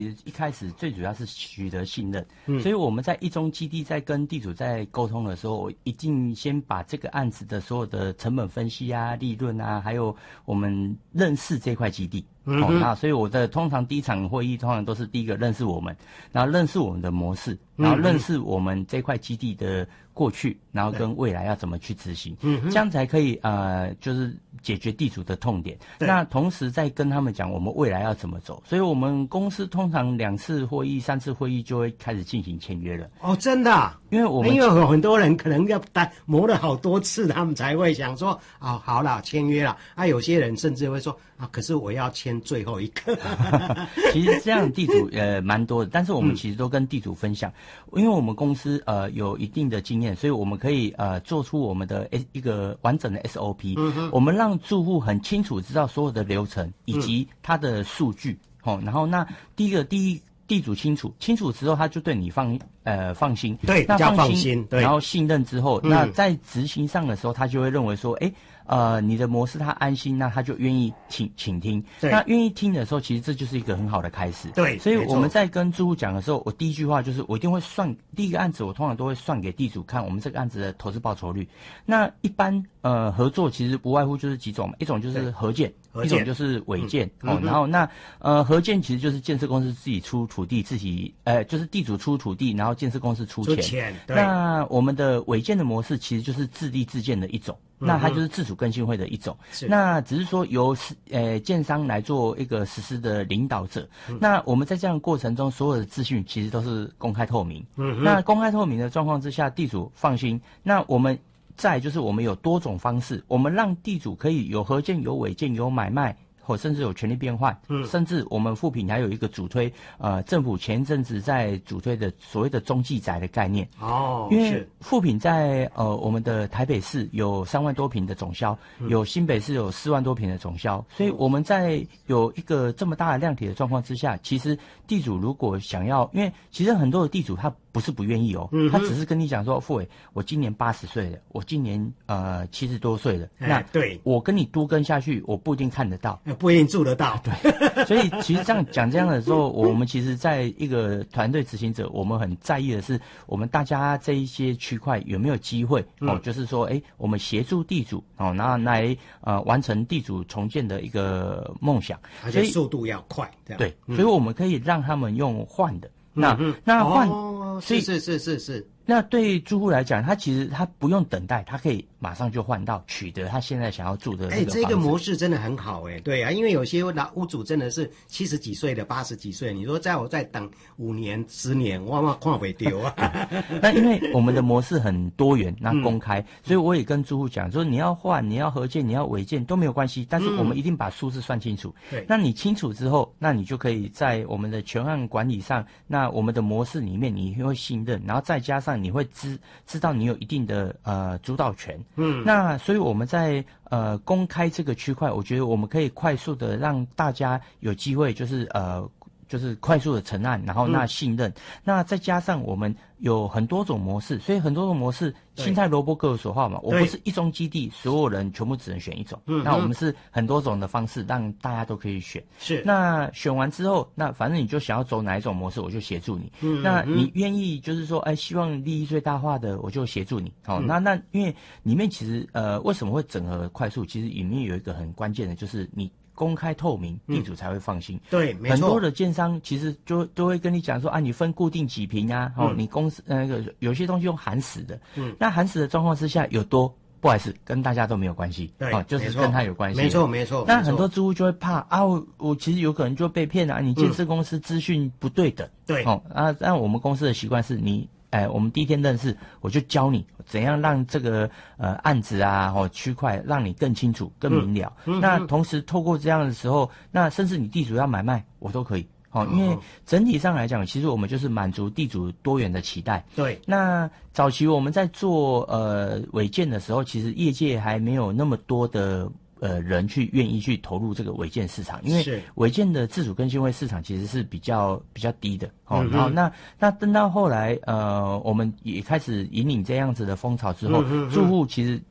一开始最主要是取得信任，所以我们在一中基地在跟地主在沟通的时候，我一定先把这个案子的所有的成本分析啊、利润啊，还有我们认识这块基地。那所以我的通常第一场会议通常都是第一个认识我们，然后认识我们的模式，然后认识我们这块基地的过去，然后跟未来要怎么去执行，这样才可以就是解决地主的痛点。那同时再跟他们讲我们未来要怎么走，所以我们公司通常2次会议、3次会议就会开始进行签约了。 哦，真的啊？因为有很多人可能要磨了好多次，他们才会想说啊，好了，签约了。有些人甚至会说啊，可是我要签最后一个。 其实这样地主蛮多的，但是我们其实都跟地主分享，因为我们公司有一定的经验，所以我们可以做出我们的一个完整的 SOP，我们让住户很清楚知道所有的流程以及它的数据。然后那第一地主清楚之后，他就对你放心， 对，比较放心，对， 然后信任之后，那在执行上的时候，他就会认为说，你的模式他安心，那他就愿意倾听。那愿意听的时候，其实这就是一个很好的开始。 对， 所以我们在跟住户讲的时候，我第一句话就是我一定会算第一个案子，我通常都会算给地主看我们这个案子的投资报酬率。那一般合作其实不外乎就是几种嘛，一种就是合建，一种就是违建。然后那合建其实就是建设公司自己出土地，就是地主出土地，然后建设公司出钱。 对。 那我们的违建的模式其实就是自立自建的一种。那它就是自主更新会的一种，那只是说由建商来做一个实施的领导者。那我们在这样的过程中，所有的资讯其实都是公开透明。那公开透明的状况之下，地主放心。那我们再来就是我们有多种方式，我们让地主可以有合建、有违建、有买卖。或甚至有权利变换，甚至我们富品还有一个主推，政府前一阵子在主推的所谓的中继宅的概念。因为富品在我们的台北市有3万多坪的总销，有新北市有4万多坪的总销，所以我们在有一个这么大的量体的状况之下，其实地主如果想要，因为其实很多的地主他不是不愿意他只是跟你讲说，富伟，我今年80岁了，我今年70多岁了，那对我跟你多跟下去，我不一定看得到。 不一定住得到， 对，所以其实这样的时候，我们其实在一个团队执行者，我们很在意的是，我们大家这一些区块有没有机会就是说，我们协助地主然后来完成地主重建的一个梦想， 而且速度要快，这样对，所以我们可以让他们用换的，那换， 是。 那对住户来讲，他其实他不用等待，他可以马上就换到取得他现在想要住的这个房子。 这个模式真的很好对啊，因为有些老屋主真的是70几岁的、80几岁，你说我再等5年、10年，我看不丢啊。 那因为我们的模式很多元，那公开，所以我也跟住户讲说，你要换、你要合建、你要违建都没有关系，但是我们一定把数字算清楚。 对， 那你清楚之后，那你就可以在我们的全案管理上，那我们的模式里面你会信任，然后再加上你会知道你有一定的主导权。那所以我们在公开这个区块，我觉得我们可以快速的让大家有机会，就是快速的成案，然后那信任，那再加上我们有很多种模式，所以很多种模式心态萝卜各有所好嘛。我不是一中基地，所有人全部只能选一种。那我们是很多种的方式，让大家都可以选。 是。那选完之后，那反正你就想要走哪一种模式，我就协助你。那你愿意就是说，希望利益最大化的，我就协助你。那因为里面其实为什么会整合快速？其实里面有一个很关键的，就是你公开透明，地主才会放心。 对，没错。 很多的建商其实都会跟你讲说你分固定几坪啊，你公司那个有些东西用含死的，那含死的状况之下有多，不好意思，跟大家都没有关系， 对， 就是跟他有关系。 没错。 那很多住户就会怕我其实有可能就被骗你建设公司资讯不对等。 对， 那我们公司的习惯是我们第一天认识，我就教你怎样让这个案子区块让你更清楚、更明了。那同时透过这样的时候，那甚至你地主要买卖，我都可以。因为整体上来讲，其实我们就是满足地主多元的期待。 对。 那早期我们在做违建的时候，其实业界还没有那么多的人愿意去投入这个违建市场，因为违建的自主更新会市场其实是比较低的。然后那等到后来我们也开始引领这样子的风潮之后，住户其实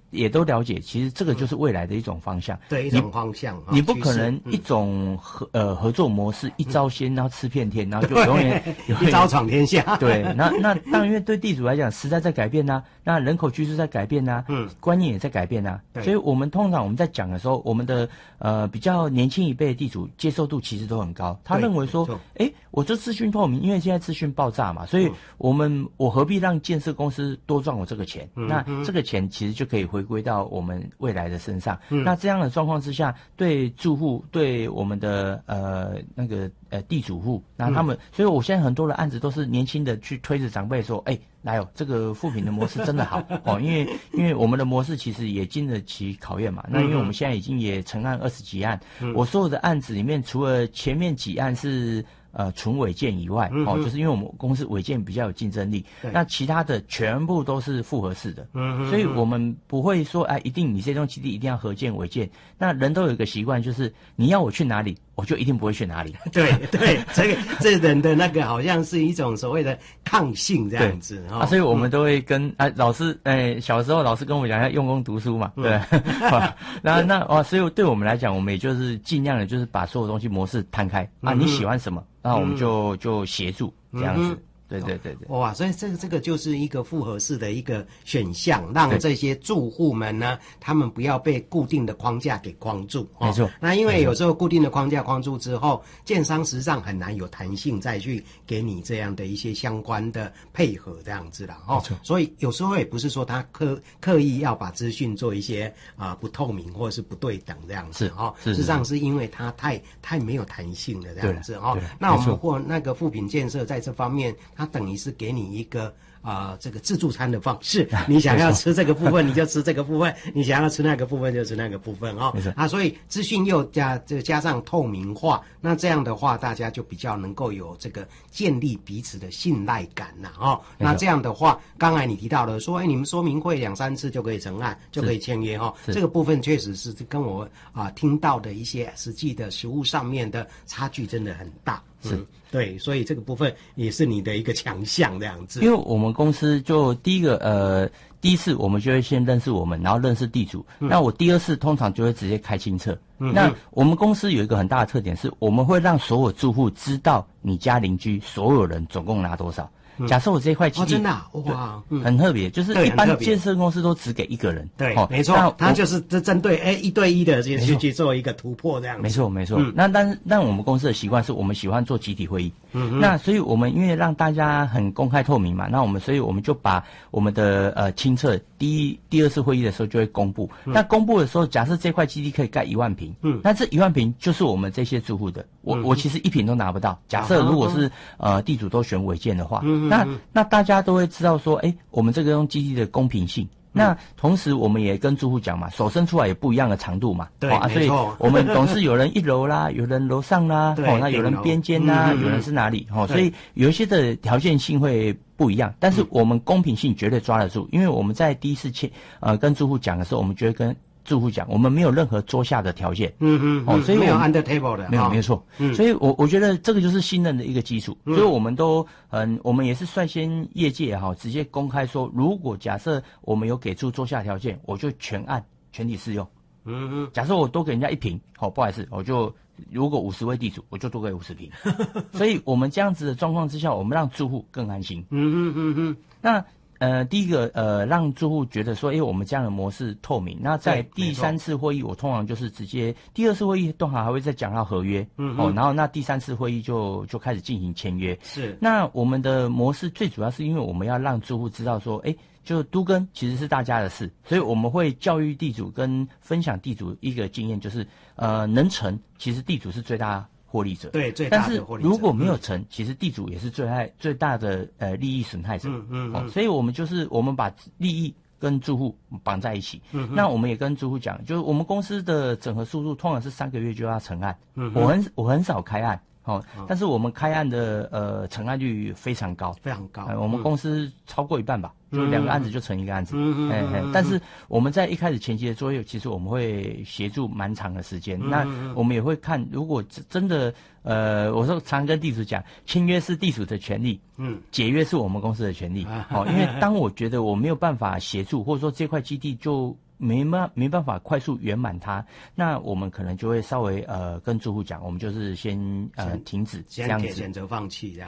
也都了解，其实这个就是未来的一种方向， 对，一种方向。 你不可能一种合作模式一招鲜，然后吃遍天，然后就永远一招闯天下。 对，那当然，因为对地主来讲，时代在改变呐，那人口居住在改变呐，观念也在改变呐，所以我们通常在讲的时候，我们的比较年轻一辈的地主接受度其实都很高，他认为说，我这资讯透明，因为现在资讯爆炸嘛，所以我何必让建设公司多赚我这个钱？那这个钱其实就可以回归到我们未来的身上。那这样的状况之下，对住户，对我们的地主户，那他们，所以我现在很多的案子都是年轻的去推着长辈说，来哦，这个富平的模式真的好哦，因为我们的模式其实也经得起考验嘛。那因为我们现在已经也成案20几案，我所有的案子里面，除了前面几案是纯违建以外，就是因为我们公司违建比较有竞争力，那其他的全部都是复合式的，所以我们不会说一定你这栋基地一定要合建违建。那人都有一个习惯，就是你要我去哪里，我就一定不会去哪里。 对，这人的那个好像是一种所谓的抗性这样子所以我们都会跟老师，小时候老师跟我讲要用功读书嘛，对，所以对我们来讲，我们也就是尽量的，就是把所有东西模式摊开你喜欢什么，那我们就协助这样子。对。 哇，所以这个就是一个复合式的一个选项，让这些住户们呢，他们不要被固定的框架给框住。 没错。 那因为有时候固定的框架框住之后，建商实际上很难有弹性再去给你这样的一些相关的配合这样子啦。 没错。 所以有时候也不是说他刻意要把资讯做一些不透明或者是不对等这样子事实上是因为他太没有弹性了这样子那我们或那个富平建设在这方面，它等于是给你一个这个自助餐的方式，你想要吃这个部分你就吃这个部分，你想要吃那个部分就吃那个部分所以资讯又加上透明化，那这样的话大家就比较能够有这个建立彼此的信赖感那这样的话，刚才你提到了说，你们说明会2、3次就可以成案，就可以签约这个部分确实是跟我听到的一些实际的实务上面的差距真的很大。对，所以这个部分也是你的一个强项这样子。 因为我们公司就第一次我们就会先认识我们，然后认识地主。那我第2次通常就会直接开清册。那我们公司有一个很大的特点是，我们会让所有住户知道你家邻居所有人总共拿多少。假设我这一块基地真的哇， 很特别，就是一般建设公司都只给1个人。 对，没错，他就是针对1对1的去做一个突破这样子。 没错。那我们公司的习惯是我们喜欢做集体会议。那所以我们因为让大家很公开透明嘛，所以我们就把我们的清册第2次会议的时候就会公布。那公布的时候，假设这块基地可以盖1万坪，那这1万坪就是我们这些住户的。我其实1坪都拿不到。假设如果是地主都选违建的话，那大家都会知道说，我们这个用基地的公平性。那同时我们也跟住户讲嘛，手伸出来也不一样的长度嘛， 对， 所以我们总是有人1楼啦，有人楼上啦，那有人边间啦，有人是哪里，所以有一些的条件性会不一样，但是我们公平性绝对抓得住，因为我们在第1次跟住户讲的时候，我们觉得跟住户讲，我们没有任何桌下的条件，所以没有 under table 的， 没有错，所以我觉得这个就是信任的一个基础，所以我们都我们也是率先业界直接公开说，如果假设我们有给出桌下条件，我就全案全体适用。假设我多给人家1坪，不好意思，我就如果50位地主，我就多给50坪。所以我们这样子的状况之下，我们让住户更安心。那第一个让住户觉得说，我们这样的模式透明。那在第3次会议，我通常就是直接第2次会议，通常还会再讲到合约，然后那第3次会议就开始进行签约。 是。那我们的模式最主要是因为我们要让住户知道说，就都更其实是大家的事，所以我们会教育地主跟分享地主一个经验，就是能成，其实地主是最大获利者。 对，最大的获利者。 但是如果没有成，其实地主也是最大的利益损害者。所以我们把利益跟住户绑在一起。那我们也跟住户讲，就是我们公司的整合速度通常是3个月就要成案。我很少开案。但是我们开案的成案率非常高， 非常高。 我们公司超过1半吧，就2个案子就成1个案子。但是我们在一开始前期的作业，其实我们会协助蛮长的时间。那我们也会看，如果真的我说常跟地主讲，签约是地主的权利，解约是我们公司的权利。因为当我觉得我没有办法协助，或者说这块基地就没办法快速圆满它，那我们可能就会稍微跟住户讲，我们就是先停止这样子， 选择放弃这样。